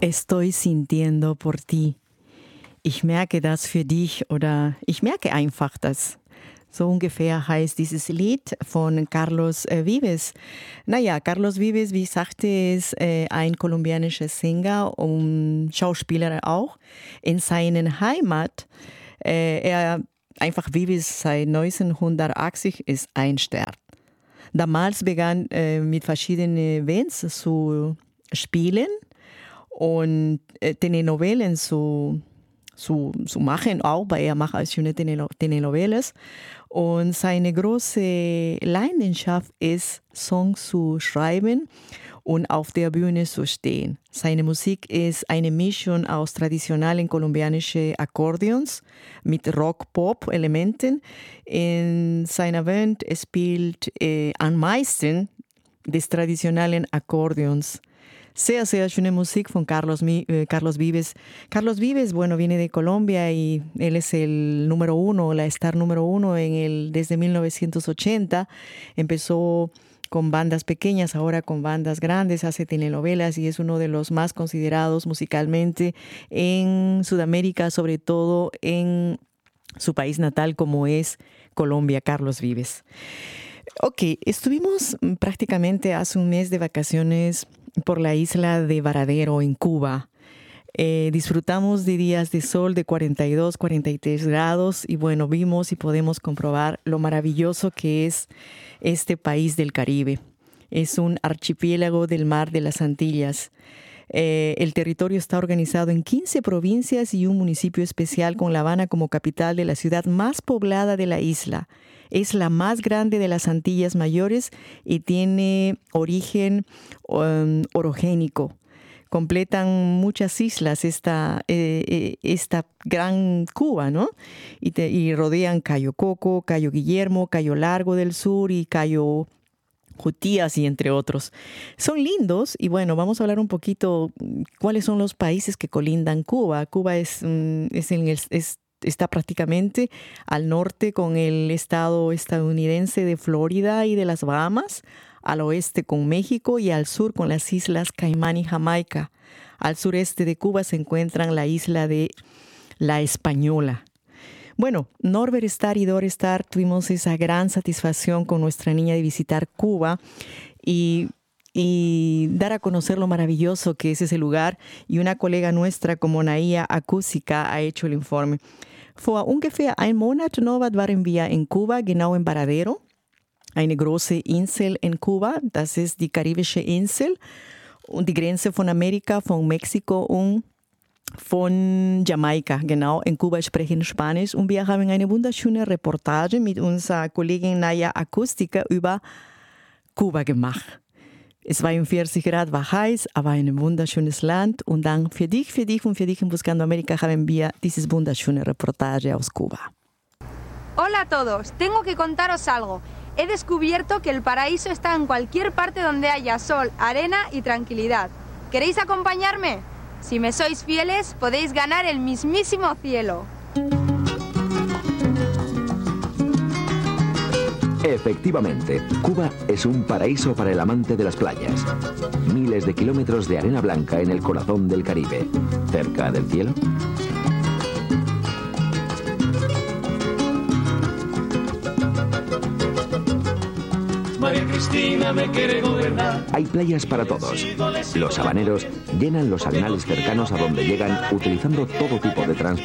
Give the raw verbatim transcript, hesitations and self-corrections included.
Estoy sintiendo por ti. Ich merke das für dich oder ich merke einfach das. So ungefähr heißt dieses Lied von Carlos äh, Vives. Naja, Carlos Vives, wie ich sagte, ist äh, ein kolumbianischer Sänger und Schauspieler auch. In seiner Heimat, äh, er einfach Vives seit neunzehnhundertachtzig ist ein Stern. Damals begann äh, mit verschiedenen Bands zu spielen und äh, Telenovelen zu, zu, zu machen, auch bei er macht als schöne Telenovelas. Und seine große Leidenschaft ist, Songs zu schreiben und auf der Bühne zu stehen. Seine Musik ist eine Mischung aus traditionellen kolumbianischen Akkordeons mit Rock-Pop-Elementen. In seiner Band spielt äh, am meisten des traditionellen Akkordeons. Sehr, sehr schöne Musik von Carlos, eh, Carlos Vives. Carlos Vives, bueno, viene de Colombia y él es el número uno, la star número uno en el, desde mil novecientos ochenta. Empezó con bandas pequeñas, ahora con bandas grandes, hace telenovelas y es uno de los más considerados musicalmente en Sudamérica, sobre todo en su país natal como es Colombia, Carlos Vives. Ok, estuvimos prácticamente hace un mes de vacaciones por la isla de Varadero, en Cuba. Eh, disfrutamos de días de sol de cuarenta y dos, cuarenta y tres grados y bueno, vimos y podemos comprobar lo maravilloso que es este país del Caribe. Es un archipiélago del mar de las Antillas. Eh, el territorio está organizado en quince provincias y un municipio especial con La Habana como capital de la ciudad más poblada de la isla. Es la más grande de las Antillas Mayores y tiene origen um, orogénico. Completan muchas islas esta, eh, esta gran Cuba, ¿no? Y, te, y rodean Cayo Coco, Cayo Guillermo, Cayo Largo del Sur y Cayo Jutías y entre otros. Son lindos y bueno, vamos a hablar un poquito cuáles son los países que colindan Cuba. Cuba es, es, en el, es está prácticamente al norte con el estado estadounidense de Florida y de las Bahamas, al oeste con México y al sur con las islas Caimán y Jamaica. Al sureste de Cuba se encuentran la isla de La Española. Bueno, Norbert Star y Dor Star tuvimos esa gran satisfacción con nuestra niña de visitar Cuba y y dar a conocer lo maravilloso que es ese lugar. Y una colega nuestra como Naia Acústica ha hecho el informe. Vor ungefähr ein Monat, Norbert, waren wir in Kuba, genau in Varadero, eine große Insel in Kuba. Das ist die karibische Insel und die Grenze von Amerika, von Mexiko und von Jamaika. Genau, in Kuba sprechen Spanisch. Und wir haben eine wunderschöne Reportage mit unserer Kollegin Naia Acústica über Kuba gemacht. Es war vierzig Grad, war heiß, aber ein wunderschönes Land. Und dann für dich, für dich und für dich in Buscando América haben wir dieses wunderschöne Reportage aus Cuba. Hola a todos, tengo que contaros algo. He descubierto que el paraíso está en cualquier parte donde haya sol, arena y tranquilidad. ¿Queréis acompañarme? Si me sois fieles, podéis ganar el mismísimo cielo. Efectivamente, Cuba es un paraíso para el amante de las playas. Miles de kilómetros de arena blanca en el corazón del Caribe. ¿Cerca del cielo? María Cristina me quiere gobernar. Hay playas para todos. Los habaneros llenan los arenales cercanos a donde llegan utilizando todo tipo de transporte.